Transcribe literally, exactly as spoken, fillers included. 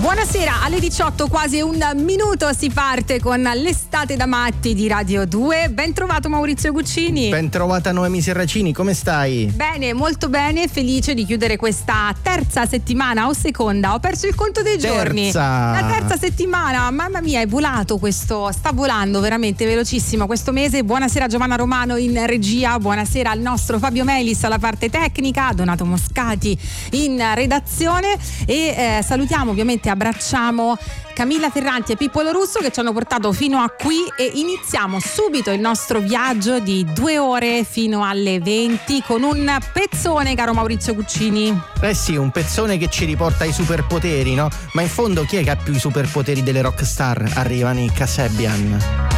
Buonasera, alle diciotto, quasi un minuto, si parte con l'estate da matti di Radio due. Ben trovato Maurizio Guccini. Ben trovata Noemi Serracini, come stai? Bene, molto bene, felice di chiudere questa terza settimana o seconda, ho perso il conto dei terza. giorni. La terza settimana, mamma mia, è volato questo, sta volando veramente velocissimo questo mese. Buonasera Giovanna Romano in regia, buonasera al nostro Fabio Melis alla parte tecnica, Donato Moscati in redazione e eh, salutiamo ovviamente, abbracciamo Camilla Ferranti e Pippolo Russo che ci hanno portato fino a qui e iniziamo subito il nostro viaggio di due ore fino alle venti con un pezzone, caro Maurizio Guccini. Eh sì, un pezzone che ci riporta ai superpoteri, no? Ma in fondo chi è che ha più i superpoteri delle rockstar? Arrivano i Kasabian.